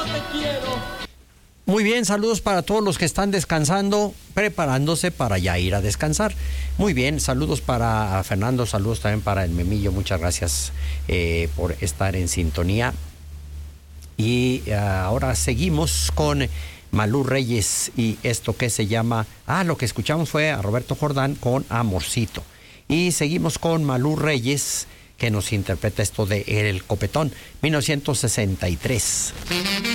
Muy bien, saludos para todos los que están descansando, preparándose para ya ir a descansar. Muy bien, saludos para Fernando, saludos también para el Memillo, muchas gracias por estar en sintonía. Y ahora seguimos con Malú Reyes y esto que se llama... lo que escuchamos fue a Roberto Jordán con Amorcito. Y seguimos con Malú Reyes, que nos interpreta esto de El Copetón, 1963.